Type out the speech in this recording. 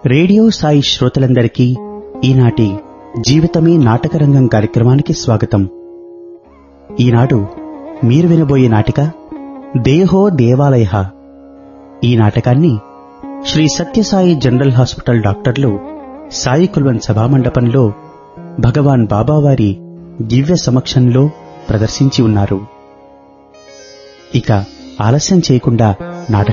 Radio Sai శ్రోతలందరికీ ఈనాటి జీవితమే నాటకరంగం కార్యక్రమానికి స్వాగతం. ఈనాడు మీరు వినబోయే నాటిక దేహో దేవాలయ. ఈ నాటకాన్ని శ్రీ సత్యసాయి జనరల్ హాస్పిటల్ డాక్టర్లు సాయి కుల్వన్ సభామండపంలో భగవాన్ బాబావారి దివ్య సమక్షంలో ప్రదర్శించి ఉన్నారు. ఇక ఆలస్యం చేయకుండా నాటక